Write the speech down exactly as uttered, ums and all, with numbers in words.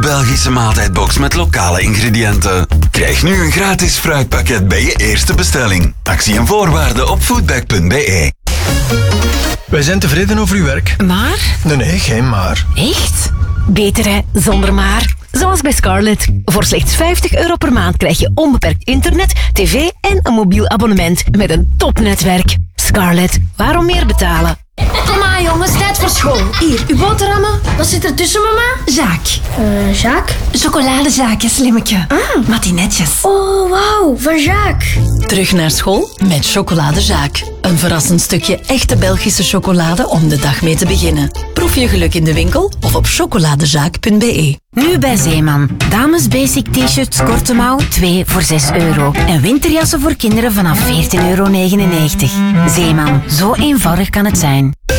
Belgische maaltijdbox met lokale ingrediënten. Krijg nu een gratis fruitpakket bij je eerste bestelling. Actie en voorwaarden op foodback punt b e. Wij zijn tevreden over uw werk. Maar? Nee, nee, geen maar. Echt? Beter hè, zonder maar. Zoals bij Scarlett. Voor slechts vijftig euro per maand krijg je onbeperkt internet, tv en een mobiel abonnement met een topnetwerk. Scarlett, waarom meer betalen? Kom maar jongens, tijd voor school. Hier, uw boterhammen. Wat zit er tussen, mama? Zaak. Uh, Jacques? Chocoladezaakje, slimmetje. Ah. Matinetjes. Oh, wauw, van Jacques. Terug naar school met Chocolade Jacques. Een verrassend stukje echte Belgische chocolade om de dag mee te beginnen. Proef je geluk in de winkel of op chocoladezaak punt b e. Nu bij Zeeman. Dames basic t-shirts korte mouw twee voor zes euro. En winterjassen voor kinderen vanaf veertien euro negenennegentig. Zeeman, zo eenvoudig kan het zijn.